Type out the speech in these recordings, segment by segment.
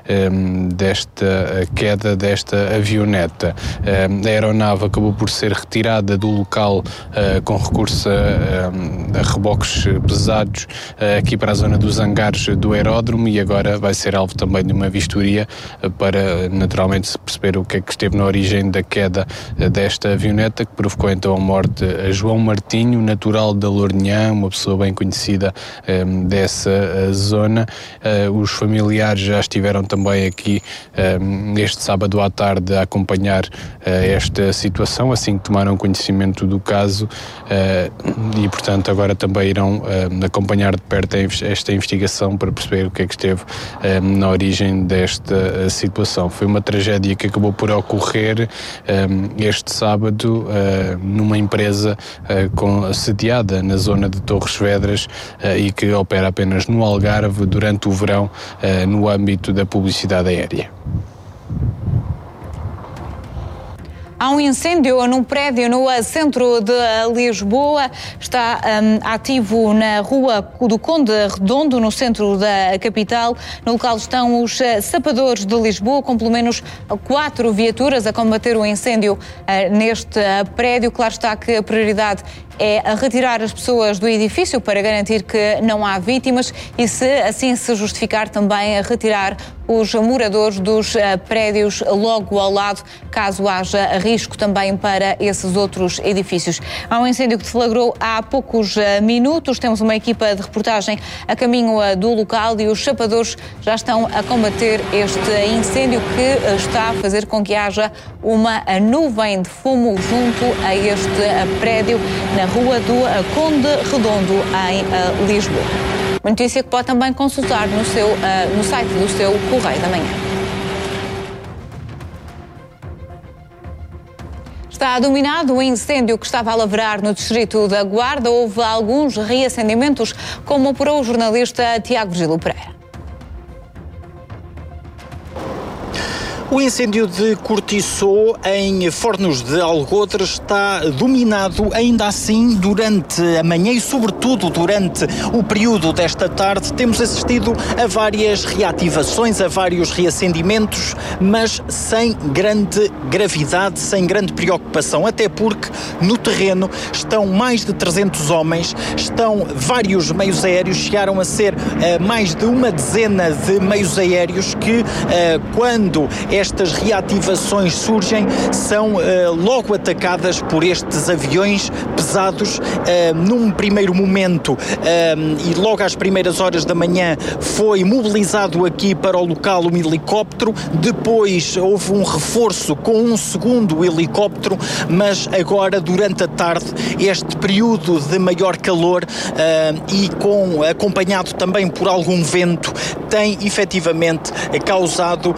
desta queda desta avioneta. A aeronave acabou por ser retirada do local com recurso a reboques pesados aqui para a zona dos hangares do aeródromo e agora vai ser alvo também de uma vistoria para naturalmente perceber o que é que esteve na origem da queda desta avioneta, que provocou então a morte a João Martinho, natural da Lourinhã, uma pessoa bem conhecida dessa zona. Os familiares já estiveram também aqui este sábado à tarde a acompanhar esta situação, assim que tomaram conhecimento do caso e, portanto, agora também irão acompanhar de perto esta investigação para perceber o que é que esteve na origem desta situação. Foi uma tragédia que acabou por ocorrer este sábado numa empresa sediada na zona de Torres Vedras e que opera apenas no Algarve durante o verão no âmbito da publicidade aérea. Há um incêndio num prédio no centro de Lisboa, está ativo na rua do Conde Redondo, no centro da capital. No local estão os sapadores de Lisboa, com pelo menos 4 viaturas a combater o incêndio neste prédio. Claro está que a prioridade é a retirar as pessoas do edifício para garantir que não há vítimas e, se assim se justificar, também a retirar os moradores dos prédios logo ao lado, caso haja risco também para esses outros edifícios. Há um incêndio que deflagrou há poucos minutos. Temos uma equipa de reportagem a caminho do local e os sapadores já estão a combater este incêndio que está a fazer com que haja uma nuvem de fumo junto a este prédio na rua do Conde Redondo, em Lisboa. Uma notícia que pode também consultar no site do seu Correio da Manhã. Está dominado o incêndio que estava a lavrar no distrito da Guarda. Houve alguns reacendimentos, como apurou o jornalista Tiago Virgílio Pereira. O incêndio de Cortiçó, em Fornos de Algodres, está dominado ainda assim durante a manhã e, sobretudo, durante o período desta tarde. Temos assistido a várias reativações, a vários reacendimentos, mas sem grande gravidade, sem grande preocupação, até porque no terreno estão mais de 300 homens, estão vários meios aéreos, chegaram a ser mais de uma dezena de meios aéreos que, quando estas reativações surgem, são logo atacadas por estes aviões pesados. Num primeiro momento e logo às primeiras horas da manhã foi mobilizado aqui para o local um helicóptero, depois houve um reforço com um segundo helicóptero, mas agora durante a tarde, este período de maior calor e acompanhado também por algum vento, tem efetivamente causado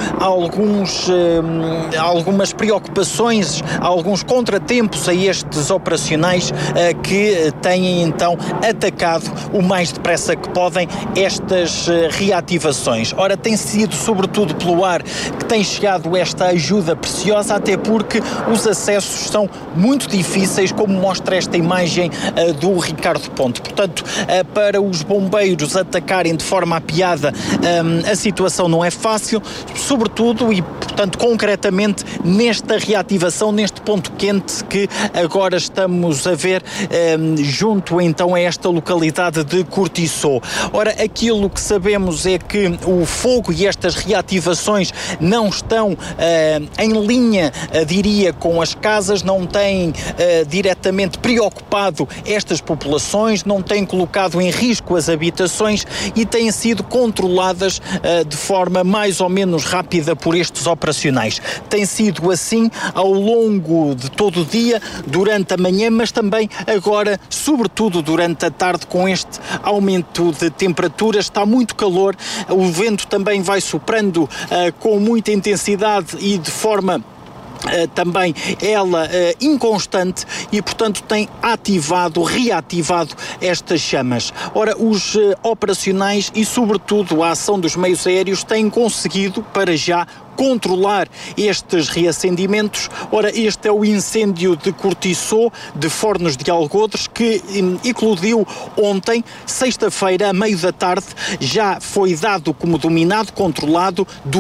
algumas preocupações, alguns contratempos a estes operacionais que têm então atacado o mais depressa que podem estas reativações. Ora, tem sido sobretudo pelo ar que tem chegado esta ajuda preciosa, até porque os acessos são muito difíceis, como mostra esta imagem do Ricardo Ponte. Portanto, para os bombeiros atacarem de forma apiada, a situação não é fácil, sobretudo e, portanto, concretamente nesta reativação, neste ponto quente que agora estamos a ver junto então a esta localidade de Cortiçó. Ora, aquilo que sabemos é que o fogo e estas reativações não estão em linha, diria, com as casas, não têm diretamente preocupado estas populações, não têm colocado em risco as habitações e têm sido controladas de forma mais ou menos rápida por estes operacionais. Tem sido assim ao longo de todo o dia, durante a manhã, mas também agora, sobretudo durante a tarde, com este aumento de temperaturas. Está muito calor, o vento também vai soprando com muita intensidade e de forma também ela inconstante e, portanto, tem reativado estas chamas. Ora, os operacionais e, sobretudo, a ação dos meios aéreos têm conseguido, para já, controlar estes reacendimentos. Ora, este é o incêndio de Cortiçó, de Fornos de Algodres, que eclodiu ontem, sexta-feira, a meio da tarde. Já foi dado como dominado, controlado,